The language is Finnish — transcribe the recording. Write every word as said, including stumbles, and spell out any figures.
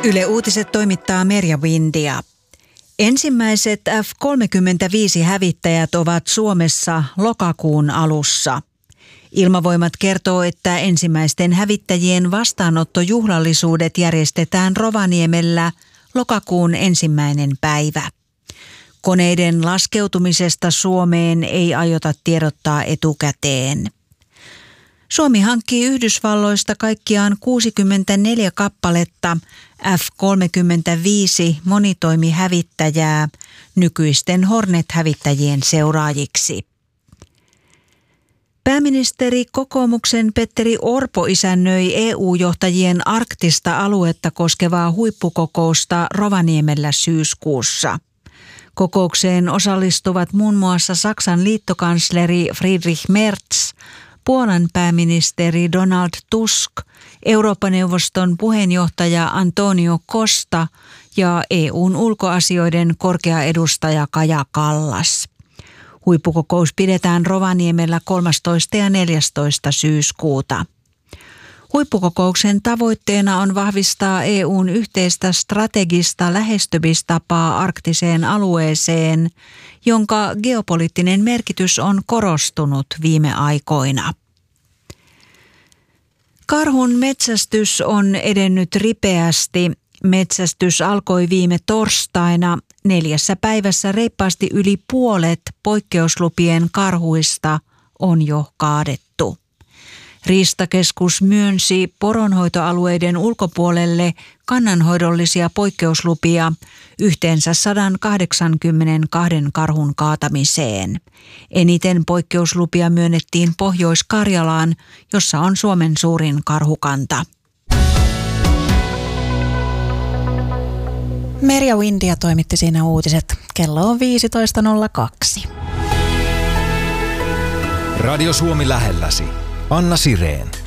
Yle Uutiset toimittaa Merja Windia. Ensimmäiset F kolmekymmentäviisi-hävittäjät ovat Suomessa lokakuun alussa. Ilmavoimat kertoo, että ensimmäisten hävittäjien vastaanottojuhlallisuudet järjestetään Rovaniemellä lokakuun ensimmäinen päivä. Koneiden laskeutumisesta Suomeen ei aiota tiedottaa etukäteen. Suomi hankkii Yhdysvalloista kaikkiaan kuusikymmentäneljä kappaletta F kolmekymmentäviisi monitoimihävittäjää nykyisten Hornet-hävittäjien seuraajiksi. Pääministeri kokoomuksen Petteri Orpo isännöi E U-johtajien arktista aluetta koskevaa huippukokousta Rovaniemellä syyskuussa. Kokoukseen osallistuvat muun muassa Saksan liittokansleri Friedrich Merz, Puolan pääministeri Donald Tusk, Eurooppa-neuvoston puheenjohtaja Antonio Costa ja E U:n ulkoasioiden korkea edustaja Kaja Kallas. Huippukokous pidetään Rovaniemellä kolmastoista ja neljästoista syyskuuta. Huippukokouksen tavoitteena on vahvistaa E U:n yhteistä strategista lähestymistapaa arktiseen alueeseen, jonka geopoliittinen merkitys on korostunut viime aikoina. Karhun metsästys on edennyt ripeästi. Metsästys alkoi viime torstaina. Neljässä päivässä reippaasti yli puolet poikkeuslupien karhuista on jo kaadettu. Riistakeskus myönsi poronhoitoalueiden ulkopuolelle kannanhoidollisia poikkeuslupia yhteensä sata kahdeksankymmentäkaksi karhun kaatamiseen. Eniten poikkeuslupia myönnettiin Pohjois-Karjalaan, jossa on Suomen suurin karhukanta. Merja Windia toimitti siinä uutiset. Kello on viisitoista nolla kaksi. Radio Suomi lähelläsi. Anna Sireen.